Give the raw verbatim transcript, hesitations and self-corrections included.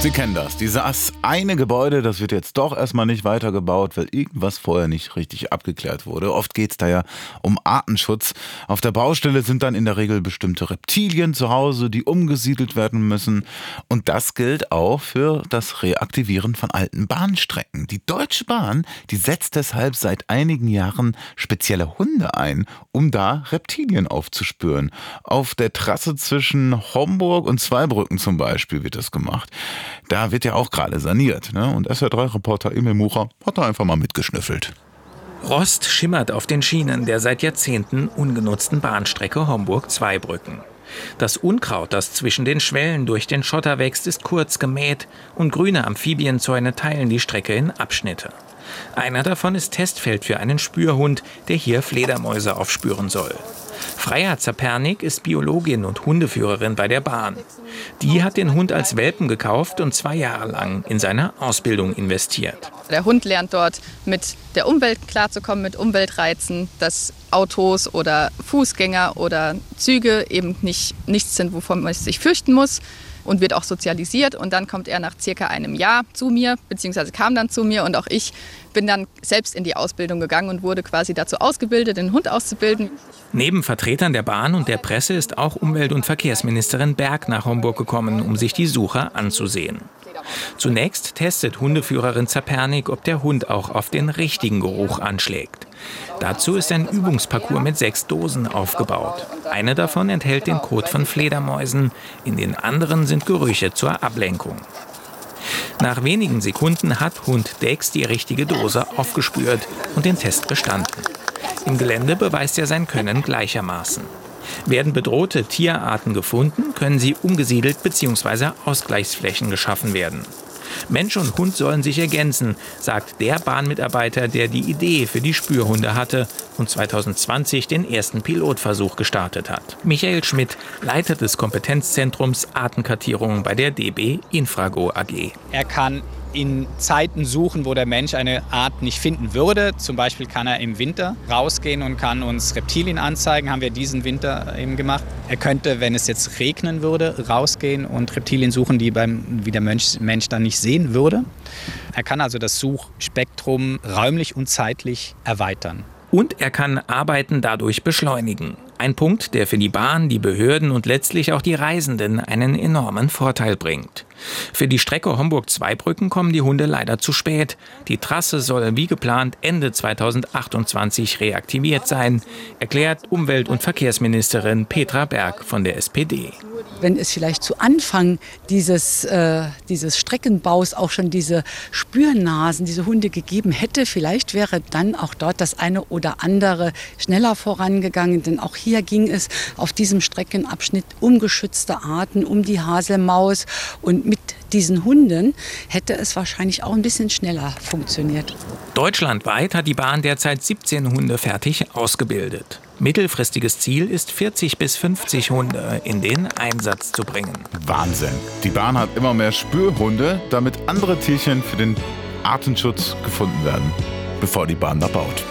Sie kennen das, dieses eine Gebäude, das wird jetzt doch erstmal nicht weitergebaut, weil irgendwas vorher nicht richtig abgeklärt wurde. Oft geht es da ja um Artenschutz. Auf der Baustelle sind dann in der Regel bestimmte Reptilien zu Hause, die umgesiedelt werden müssen. Und das gilt auch für das Reaktivieren von alten Bahnstrecken. Die Deutsche Bahn, die setzt deshalb seit einigen Jahren spezielle Hunde ein, um da Reptilien aufzuspüren. Auf der Trasse zwischen Homburg und Zweibrücken zum Beispiel wird das gemacht. Da wird ja auch gerade saniert, ne? Und S R drei Reporter Emil Mucher hat da einfach mal mitgeschnüffelt. Rost schimmert auf den Schienen der seit Jahrzehnten ungenutzten Bahnstrecke Homburg-Zweibrücken. Das Unkraut, das zwischen den Schwellen durch den Schotter wächst, ist kurz gemäht und grüne Amphibienzäune teilen die Strecke in Abschnitte. Einer davon ist Testfeld für einen Spürhund, der hier Fledermäuse aufspüren soll. Freya Zapernik ist Biologin und Hundeführerin bei der Bahn. Die hat den Hund als Welpen gekauft und zwei Jahre lang in seine Ausbildung investiert. Der Hund lernt dort mit der Umwelt klarzukommen, mit Umweltreizen, dass Autos oder Fußgänger oder Züge eben nicht nichts sind, wovon man sich fürchten muss. Und wird auch sozialisiert. Und dann kommt er nach circa einem Jahr zu mir, beziehungsweise kam dann zu mir. Und auch ich bin dann selbst in die Ausbildung gegangen und wurde quasi dazu ausgebildet, den Hund auszubilden. Neben Vertretern der Bahn und der Presse ist auch Umwelt- und Verkehrsministerin Berg nach Homburg gekommen, um sich die Suche anzusehen. Zunächst testet Hundeführerin Zapernik, ob der Hund auch auf den richtigen Geruch anschlägt. Dazu ist ein Übungsparcours mit sechs Dosen aufgebaut. Eine davon enthält den Kot von Fledermäusen, in den anderen sind Gerüche zur Ablenkung. Nach wenigen Sekunden hat Hund Dex die richtige Dose aufgespürt und den Test bestanden. Im Gelände beweist er sein Können gleichermaßen. Werden bedrohte Tierarten gefunden, können sie umgesiedelt bzw. Ausgleichsflächen geschaffen werden. Mensch und Hund sollen sich ergänzen, sagt der Bahnmitarbeiter, der die Idee für die Spürhunde hatte und zwanzig zwanzig den ersten Pilotversuch gestartet hat. Michael Schmidt, Leiter des Kompetenzzentrums Artenkartierung bei der D B Infrago A G. Er kann in Zeiten suchen, wo der Mensch eine Art nicht finden würde. Zum Beispiel kann er im Winter rausgehen und kann uns Reptilien anzeigen. Haben wir diesen Winter eben gemacht. Er könnte, wenn es jetzt regnen würde, rausgehen und Reptilien suchen, die beim wie der Mensch, Mensch dann nicht sehen würde. Er kann also das Suchspektrum räumlich und zeitlich erweitern. Und er kann Arbeiten dadurch beschleunigen. Ein Punkt, der für die Bahn, die Behörden und letztlich auch die Reisenden einen enormen Vorteil bringt. Für die Strecke Homburg-Zweibrücken kommen die Hunde leider zu spät. Die Trasse soll wie geplant Ende zweitausendachtundzwanzig reaktiviert sein, erklärt Umwelt- und Verkehrsministerin Petra Berg von der S P D. Wenn es vielleicht zu Anfang dieses, äh, dieses Streckenbaus auch schon diese Spürnasen, diese Hunde gegeben hätte, vielleicht wäre dann auch dort das eine oder andere schneller vorangegangen. Denn auch hier ging es auf diesem Streckenabschnitt um geschützte Arten, um die Haselmaus. Und mit diesen Hunden hätte es wahrscheinlich auch ein bisschen schneller funktioniert. Deutschlandweit hat die Bahn derzeit siebzehn Hunde fertig ausgebildet. Mittelfristiges Ziel ist, vierzig bis fünfzig Hunde in den Einsatz zu bringen. Wahnsinn. Die Bahn hat immer mehr Spürhunde, damit andere Tierchen für den Artenschutz gefunden werden, bevor die Bahn da baut.